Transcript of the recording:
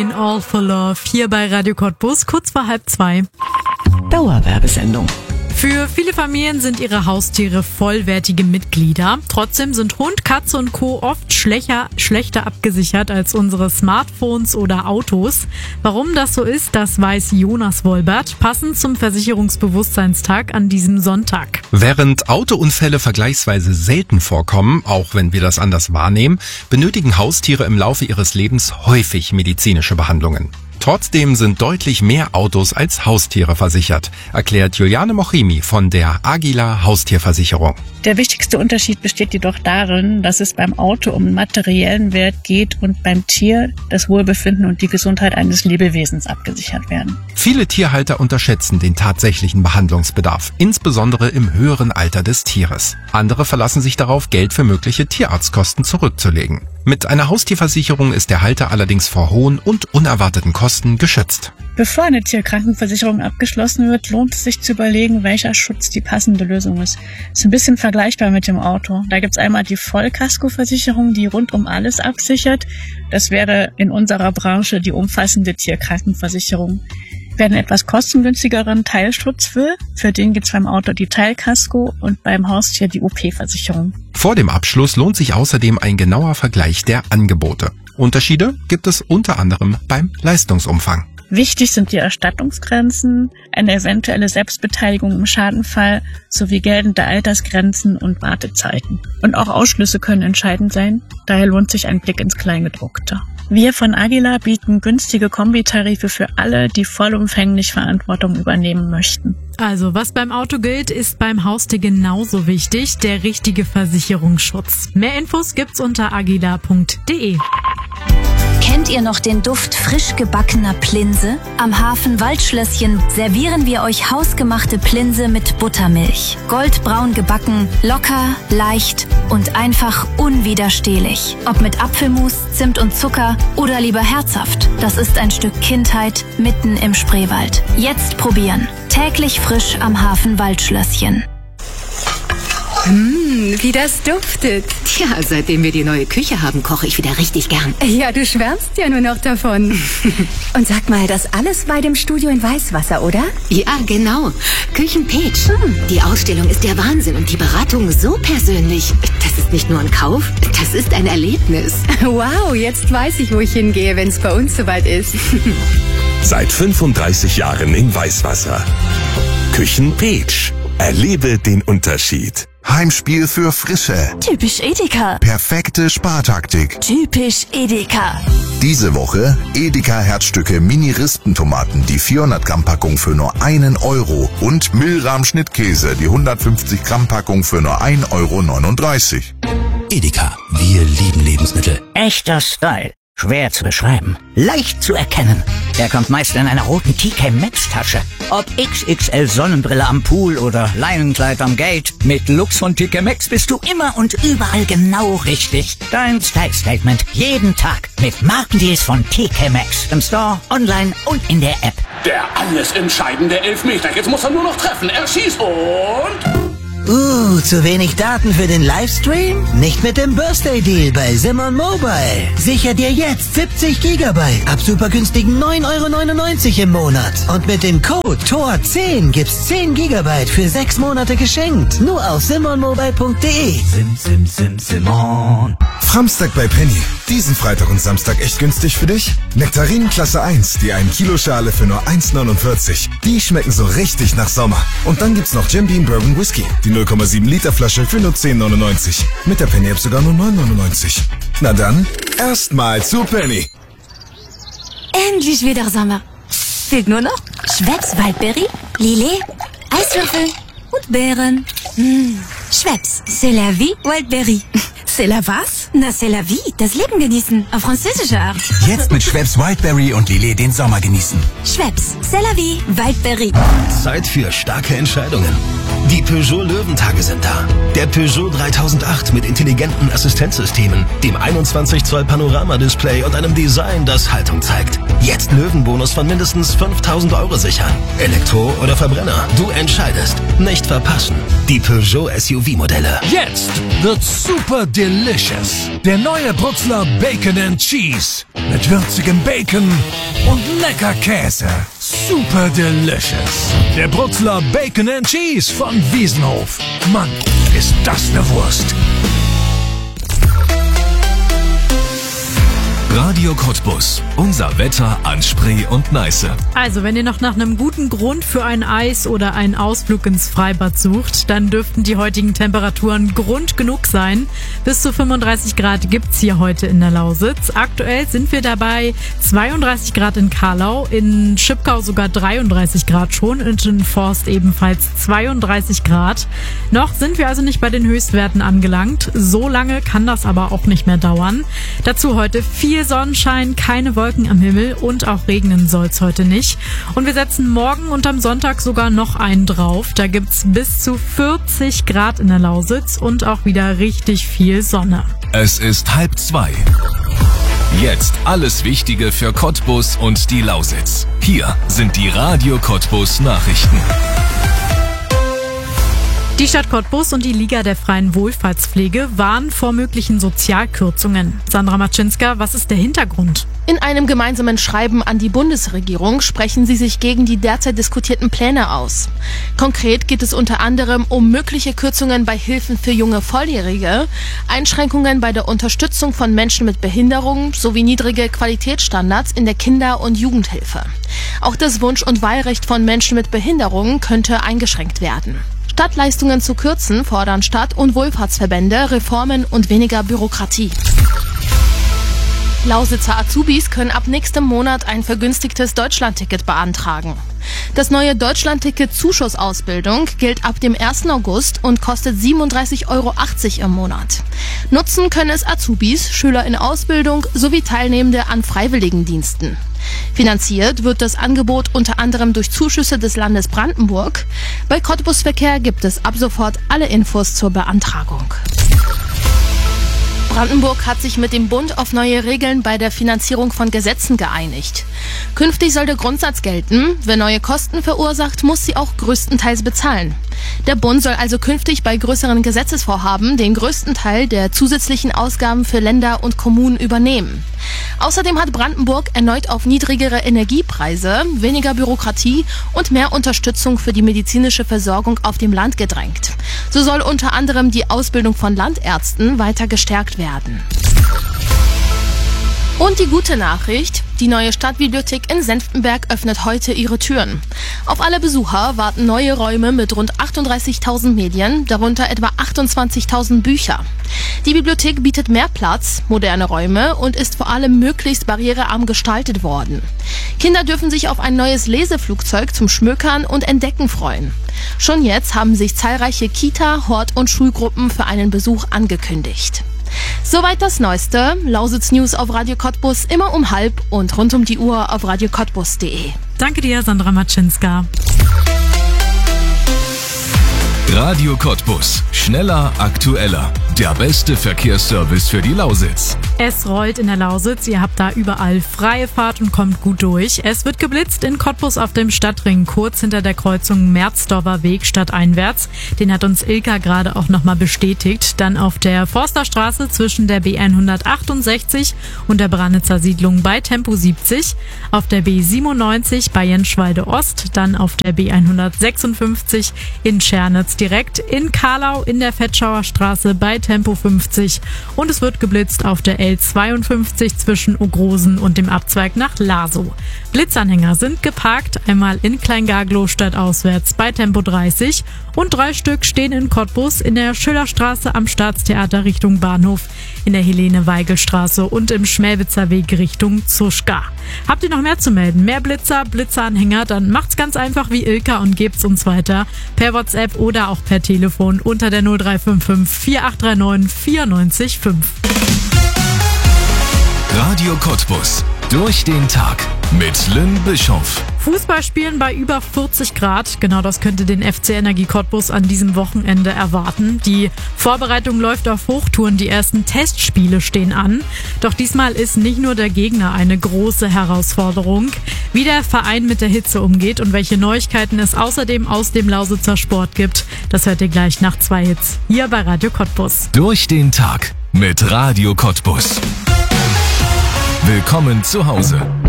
In All for Love hier bei Radio Cottbus, kurz vor 1:30. Dauerwerbesendung. Für viele Familien sind ihre Haustiere vollwertige Mitglieder. Trotzdem sind Hund, Katze und Co. oft schlechter abgesichert als unsere Smartphones oder Autos. Warum das so ist, das weiß Jonas Wolbert, passend zum Versicherungsbewusstseinstag an diesem Sonntag. Während Autounfälle vergleichsweise selten vorkommen, auch wenn wir das anders wahrnehmen, benötigen Haustiere im Laufe ihres Lebens häufig medizinische Behandlungen. Trotzdem sind deutlich mehr Autos als Haustiere versichert, erklärt Juliane Mochimi von der Agila Haustierversicherung. Der wichtigste Unterschied besteht jedoch darin, dass es beim Auto um materiellen Wert geht und beim Tier das Wohlbefinden und die Gesundheit eines Lebewesens abgesichert werden. Viele Tierhalter unterschätzen den tatsächlichen Behandlungsbedarf, insbesondere im höheren Alter des Tieres. Andere verlassen sich darauf, Geld für mögliche Tierarztkosten zurückzulegen. Mit einer Haustierversicherung ist der Halter allerdings vor hohen und unerwarteten Kosten geschützt. Bevor eine Tierkrankenversicherung abgeschlossen wird, lohnt es sich zu überlegen, welcher Schutz die passende Lösung ist. Ist ein bisschen vergleichbar mit dem Auto. Da gibt's einmal die Vollkaskoversicherung, die rund um alles absichert. Das wäre in unserer Branche die umfassende Tierkrankenversicherung. Wer einen etwas kostengünstigeren Teilschutz will, für den gibt's beim Auto die Teilkasko und beim Haustier die OP-Versicherung. Vor dem Abschluss lohnt sich außerdem ein genauer Vergleich der Angebote. Unterschiede gibt es unter anderem beim Leistungsumfang. Wichtig sind die Erstattungsgrenzen, eine eventuelle Selbstbeteiligung im Schadenfall sowie geltende Altersgrenzen und Wartezeiten. Und auch Ausschlüsse können entscheidend sein, daher lohnt sich ein Blick ins Kleingedruckte. Wir von Agila bieten günstige Kombitarife für alle, die vollumfänglich Verantwortung übernehmen möchten. Also, was beim Auto gilt, ist beim Haustier genauso wichtig, der richtige Versicherungsschutz. Mehr Infos gibt's unter agila.de. Kennt ihr noch den Duft frisch gebackener Plinse? Am Hafen Waldschlösschen servieren wir euch hausgemachte Plinse mit Buttermilch. Goldbraun gebacken, locker, leicht und einfach unwiderstehlich. Ob mit Apfelmus, Zimt und Zucker oder lieber herzhaft. Das ist ein Stück Kindheit mitten im Spreewald. Jetzt probieren. Täglich frisch am Hafen Waldschlösschen. Wie das duftet. Tja, seitdem wir die neue Küche haben, koche ich wieder richtig gern. Ja, du schwärmst ja nur noch davon. Und sag mal, das alles bei dem Studio in Weißwasser, oder? Ja, genau. Küchenpeach. Die Ausstellung ist der Wahnsinn und die Beratung so persönlich. Das ist nicht nur ein Kauf, das ist ein Erlebnis. Wow, jetzt weiß ich, wo ich hingehe, wenn es bei uns soweit ist. Seit 35 Jahren in Weißwasser. Küchenpeach. Erlebe den Unterschied. Heimspiel für Frische. Typisch Edeka. Perfekte Spartaktik. Typisch Edeka. Diese Woche Edeka Herzstücke Mini-Rispentomaten, die 400 Gramm Packung für nur 1 Euro und Milram Schnittkäse, die 150 Gramm Packung für nur 1,39 Euro. Edeka, wir lieben Lebensmittel. Echter Style. Schwer zu beschreiben. Leicht zu erkennen. Er kommt meist in einer roten TK Maxx Tasche. Ob XXL Sonnenbrille am Pool oder Leinenkleid am Gate. Mit Lux von TK Maxx bist du immer und überall genau richtig. Dein Style Statement jeden Tag mit Markendeals von TK Maxx. Im Store, online und in der App. Der alles entscheidende Elfmeter. Jetzt muss er nur noch treffen. Er schießt und... zu wenig Daten für den Livestream? Nicht mit dem Birthday Deal bei Simon Mobile. Sicher dir jetzt 70 Gigabyte ab super günstigen 9,99 € im Monat. Und mit dem Code TOR10 gibt's 10 Gigabyte für 6 Monate geschenkt. Nur auf simonmobile.de. Simon. Samstag bei Penny. Diesen Freitag und Samstag echt günstig für dich? Nektarinen Klasse 1, die 1 Kilo Schale für nur 1,49 €. Die schmecken so richtig nach Sommer. Und dann gibt's noch Jim Beam Bourbon Whisky. Die 0,7 Liter Flasche für nur 10,99 €. Mit der Penny App sogar nur 9,99 €. Na dann, erstmal zu Penny. Endlich wieder Sommer. Fehlt nur noch Schweppes Waldbeere, Lillet, Eiswürfel und Beeren. Schweppes, c'est la vie, Waldbeere. C'est la was? Na, c'est la vie, das Leben genießen, auf französische Art. Jetzt mit Schweppes Wildberry und Lillet den Sommer genießen. Schweppes, c'est la vie, Waldbeere. Zeit für starke Entscheidungen. Die Peugeot Löwentage sind da. Der Peugeot 3008 mit intelligenten Assistenzsystemen, dem 21 Zoll Panoramadisplay und einem Design, das Haltung zeigt. Jetzt Löwenbonus von mindestens 5.000 € sichern. Elektro oder Verbrenner, du entscheidest. Nicht verpassen. Die Peugeot SUV-Modelle. Jetzt wird's super delicious. Der neue Bruxler Bacon and Cheese. Mit würzigem Bacon und lecker Käse. Super delicious. Der Bruxler Bacon and Cheese von Wiesenhof. Mann, ist das eine Wurst. Radio Cottbus. Unser Wetter an Spree und Neiße. Also, wenn ihr noch nach einem guten Grund für ein Eis oder einen Ausflug ins Freibad sucht, dann dürften die heutigen Temperaturen Grund genug sein. Bis zu 35 Grad gibt's hier heute in der Lausitz. Aktuell sind wir dabei 32 Grad in Karlau, in Schipkau sogar 33 Grad schon und in Forst ebenfalls 32 Grad. Noch sind wir also nicht bei den Höchstwerten angelangt. So lange kann das aber auch nicht mehr dauern. Dazu heute viel Sonnenschein, keine Wolken am Himmel und auch regnen soll's heute nicht. Und wir setzen morgen und am Sonntag sogar noch einen drauf. Da gibt's bis zu 40 Grad in der Lausitz und auch wieder richtig viel Sonne. Es ist 1:30. Jetzt alles Wichtige für Cottbus und die Lausitz. Hier sind die Radio Cottbus Nachrichten. Die Stadt Cottbus und die Liga der freien Wohlfahrtspflege warnen vor möglichen Sozialkürzungen. Sandra Matschinska, was ist der Hintergrund? In einem gemeinsamen Schreiben an die Bundesregierung sprechen sie sich gegen die derzeit diskutierten Pläne aus. Konkret geht es unter anderem um mögliche Kürzungen bei Hilfen für junge Volljährige, Einschränkungen bei der Unterstützung von Menschen mit Behinderungen sowie niedrige Qualitätsstandards in der Kinder- und Jugendhilfe. Auch das Wunsch- und Wahlrecht von Menschen mit Behinderungen könnte eingeschränkt werden. Statt Leistungen zu kürzen, fordern Stadt- und Wohlfahrtsverbände Reformen und weniger Bürokratie. Lausitzer Azubis können ab nächstem Monat ein vergünstigtes Deutschlandticket beantragen. Das neue Deutschlandticket Zuschussausbildung gilt ab dem 1. August und kostet 37,80 € im Monat. Nutzen können es Azubis, Schüler in Ausbildung sowie Teilnehmende an Freiwilligendiensten. Finanziert wird das Angebot unter anderem durch Zuschüsse des Landes Brandenburg. Bei Cottbus Verkehr gibt es ab sofort alle Infos zur Beantragung. Brandenburg hat sich mit dem Bund auf neue Regeln bei der Finanzierung von Gesetzen geeinigt. Künftig soll der Grundsatz gelten, wer neue Kosten verursacht, muss sie auch größtenteils bezahlen. Der Bund soll also künftig bei größeren Gesetzesvorhaben den größten Teil der zusätzlichen Ausgaben für Länder und Kommunen übernehmen. Außerdem hat Brandenburg erneut auf niedrigere Energiepreise, weniger Bürokratie und mehr Unterstützung für die medizinische Versorgung auf dem Land gedrängt. So soll unter anderem die Ausbildung von Landärzten weiter gestärkt werden. Und die gute Nachricht, die neue Stadtbibliothek in Senftenberg öffnet heute ihre Türen. Auf alle Besucher warten neue Räume mit rund 38.000 Medien, darunter etwa 28.000 Bücher. Die Bibliothek bietet mehr Platz, moderne Räume und ist vor allem möglichst barrierearm gestaltet worden. Kinder dürfen sich auf ein neues Leseflugzeug zum Schmökern und Entdecken freuen. Schon jetzt haben sich zahlreiche Kita-, Hort- und Schulgruppen für einen Besuch angekündigt. Soweit das Neueste. Lausitz News auf Radio Cottbus immer um 12:30 und rund um die Uhr auf radiocottbus.de. Danke dir, Sandra Matschinska. Radio Cottbus. Schneller, aktueller. Der beste Verkehrsservice für die Lausitz. Es rollt in der Lausitz. Ihr habt da überall freie Fahrt und kommt gut durch. Es wird geblitzt in Cottbus auf dem Stadtring, kurz hinter der Kreuzung Merzdorfer Weg stadteinwärts. Den hat uns Ilka gerade auch nochmal bestätigt. Dann auf der Forsterstraße zwischen der B168 und der Branitzer Siedlung bei Tempo 70. Auf der B97 bei Jenschwalde Ost. Dann auf der B156 in Schernitz direkt. In Karlau in der Vetschauer Straße bei Tempo 50 und es wird geblitzt auf der L52 zwischen Ogrosen und dem Abzweig nach Laso. Blitzanhänger sind geparkt, einmal in Kleingaglow stadtauswärts bei Tempo 30 und 3 Stück stehen in Cottbus in der Schillerstraße am Staatstheater Richtung Bahnhof, in der Helene-Weigel-Straße und im Schmelwitzer Weg Richtung Zuschka. Habt ihr noch mehr zu melden? Mehr Blitzeranhänger? Dann macht's ganz einfach wie Ilka und gebt's uns weiter per WhatsApp oder auch per Telefon unter der 0355 4839 94 5. Radio Cottbus. Durch den Tag mit Lynn Bischoff. Fußball spielen bei über 40 Grad. Genau das könnte den FC Energie Cottbus an diesem Wochenende erwarten. Die Vorbereitung läuft auf Hochtouren. Die ersten Testspiele stehen an. Doch diesmal ist nicht nur der Gegner eine große Herausforderung. Wie der Verein mit der Hitze umgeht und welche Neuigkeiten es außerdem aus dem Lausitzer Sport gibt, das hört ihr gleich nach 2 Hits hier bei Radio Cottbus. Durch den Tag. mit Radio Cottbus. Willkommen zu Hause.